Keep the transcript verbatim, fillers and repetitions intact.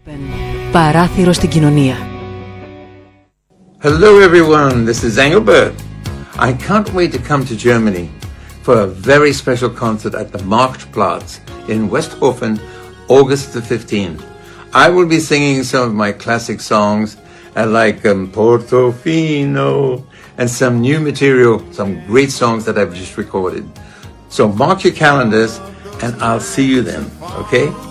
Παράθυρο στην κοινωνία. Hello everyone, this is Engelbert. I can't wait to come to Germany for a very special concert at the Marktplatz in Westhofen, August the fifteenth. I will be singing some of my classic songs uh, like um, Portofino and some new material, some great songs that I've just recorded. So mark your calendars and I'll see you then, okay?